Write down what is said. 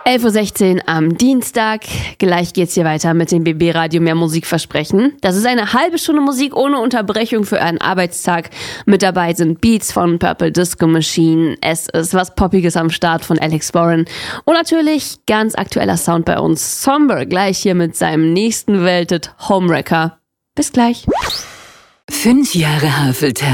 11.16 Uhr am Dienstag. Gleich geht's hier weiter mit dem BB Radio Mehr Musik versprechen. Das ist eine halbe Stunde Musik ohne Unterbrechung für einen Arbeitstag. Mit dabei sind Beats von Purple Disco Machine. Es ist was Poppiges am Start von Alex Warren. Und natürlich ganz aktueller Sound bei uns. Somber gleich hier mit seinem nächsten Welthit Homewrecker. Bis gleich. 5 Jahre Haveltown.